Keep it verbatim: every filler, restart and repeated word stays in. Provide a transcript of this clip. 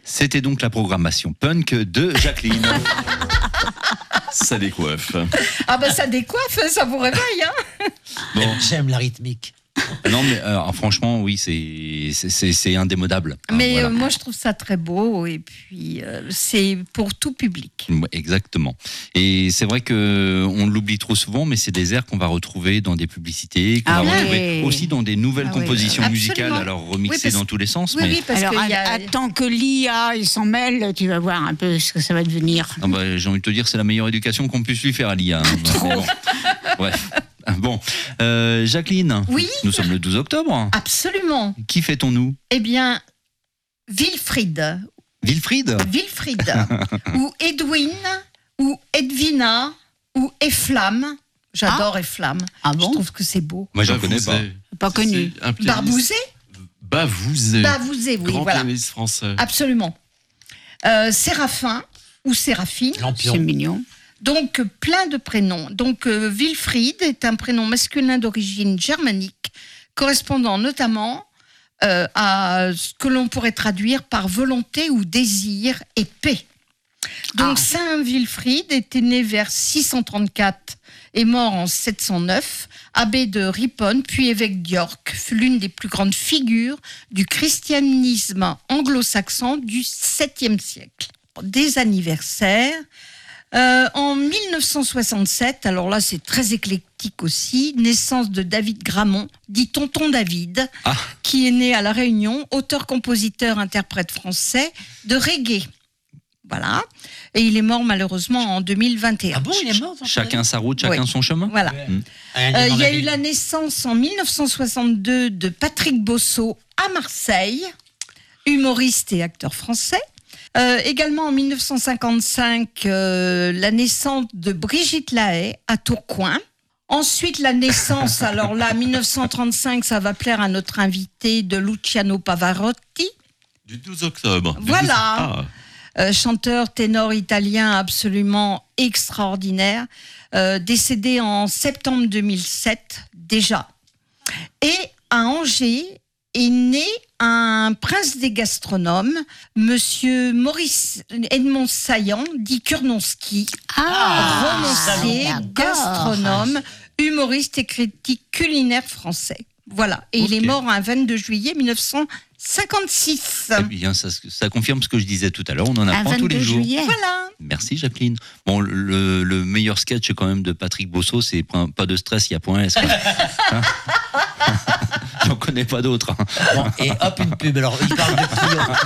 C'était donc la programmation punk de Jacqueline. Ça décoiffe. Ah ben ça décoiffe, ça vous réveille, hein. Bon. J'aime la rythmique. Non mais euh, franchement oui c'est c'est, c'est, c'est indémodable. Mais voilà. euh, moi je trouve ça très beau et puis euh, c'est pour tout public. Exactement. Et c'est vrai que on l'oublie trop souvent, mais c'est des airs qu'on va retrouver dans des publicités, qu'on Ah va ouais. retrouver aussi dans des nouvelles Ah ouais. compositions Absolument. musicales, alors remixées Oui, parce- dans tous les sens. Oui, mais oui, parce Alors, qu'il y a... attends que l'I A il s'en mêle, tu vas voir un peu ce que ça va devenir. Ah bah, j'ai envie de te dire, c'est la meilleure éducation qu'on puisse lui faire à l'I A. Hein. Mais bon. Bref. Bon, euh, Jacqueline. Oui. Nous sommes le douze octobre. Absolument. Qui fêtons-nous? Eh bien, Wilfried, Wilfried. Wilfried, ou Edwin, ou Edwina, ou Eflamme. J'adore Eflamme. Ah Je bon? trouve que c'est beau. Moi, j'en connais pas. Pas connu. Un pianiste. Barbouzet Bavouzet. Bavouzet, oui, Grand voilà. pianiste français. Absolument. Euh, Séraphin, ou Séraphine. Lampion. C'est mignon. Donc, euh, plein de prénoms. Donc, euh, Wilfried est un prénom masculin d'origine germanique, correspondant notamment euh, à ce que l'on pourrait traduire par volonté ou désir et paix. Donc, Ah. Saint Wilfried était né vers six cent trente-quatre et mort en sept cent neuf, abbé de Ripon, puis évêque d'York, fut l'une des plus grandes figures du christianisme anglo-saxon du septième siècle. Des anniversaires. Euh, en mille neuf cent soixante-sept, alors là c'est très éclectique aussi, naissance de David Gramont, dit Tonton David, Ah. qui est né à La Réunion, auteur, compositeur, interprète français de reggae. Voilà. Et il est mort malheureusement en deux mille vingt et un. Ah bon, il est mort? Chacun sa route, chacun Oui. son chemin. Voilà. Mm. Euh, Il y a eu la naissance en mille neuf cent soixante-deux de Patrick Bosso à Marseille, humoriste et acteur français. Euh, également en mille neuf cent cinquante-cinq, euh, la naissance de Brigitte Lahaye à Tourcoing. Ensuite, la naissance, alors là, mille neuf cent trente-cinq, ça va plaire à notre invité, de Luciano Pavarotti, Du douze octobre. Du Voilà. douze Ah. euh, chanteur ténor italien absolument extraordinaire, euh, décédé en septembre deux mille sept déjà. Et à Angers est né un prince des gastronomes, monsieur Maurice Edmond Saillant, dit Kurnonski, Ah, romancier, d'accord. gastronome, humoriste et critique culinaire français. Voilà. Et il est Ok. mort un vingt-deux juillet mille neuf cent cinquante-six. Eh bien, ça, ça confirme ce que je disais tout à l'heure. On en Un apprend tous les vingt-deux jours. juillet. Voilà. Merci Jacqueline. Bon, le, le meilleur sketch quand même de Patrick Bosso, c'est point- pas de stress, il y a point S. quoi. Hein J'en connais pas d'autres. hein. Bon, et hop, une pub. Alors, il parle de Clio.